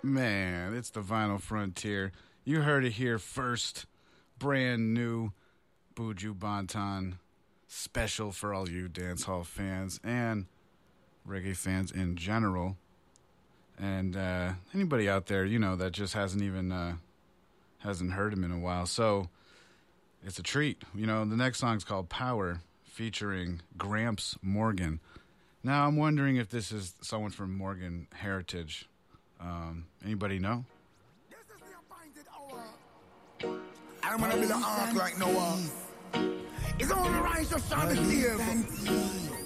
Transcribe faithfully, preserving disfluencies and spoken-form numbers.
Man, it's the Vinyl Frontier. You heard it here first. Brand new Buju Banton special for all you dancehall fans and reggae fans in general. And uh, anybody out there, you know, that just hasn't even uh, hasn't heard him in a while. So it's a treat. You know, the next song's called Power, featuring Gramps Morgan. Now, I'm wondering if this is someone from Morgan Heritage. Um, anybody know? This is the appointed hour. I'm gonna be the ark like Noah. It's only right to shine the